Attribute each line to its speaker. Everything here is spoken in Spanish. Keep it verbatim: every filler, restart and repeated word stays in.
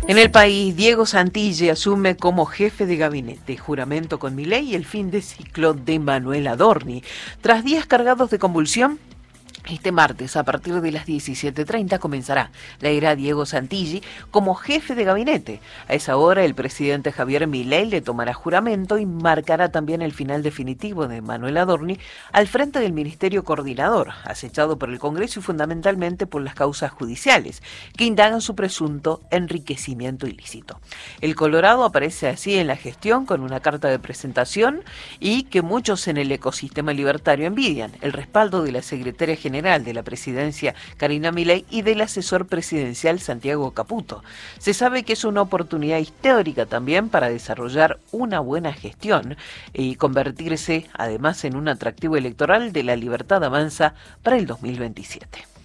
Speaker 1: En el país, Diego Santilli asume como jefe de gabinete, juramento con Milei y el fin de ciclo de Manuel Adorni. Tras días cargados de convulsión, este martes, a partir de las diecisiete treinta, comenzará la era Diego Santilli como jefe de gabinete. A esa hora, el presidente Javier Milei le tomará juramento y marcará también el final definitivo de Manuel Adorni al frente del Ministerio Coordinador, acechado por el Congreso y fundamentalmente por las causas judiciales, que indagan su presunto enriquecimiento ilícito. El Colorado aparece así en la gestión con una carta de presentación y que muchos en el ecosistema libertario envidian: el respaldo de la secretaria general de la presidencia Karina Milei y del asesor presidencial Santiago Caputo. Se sabe que es una oportunidad histórica también para desarrollar una buena gestión y convertirse además en un atractivo electoral de La Libertad Avanza para el dos mil veintisiete.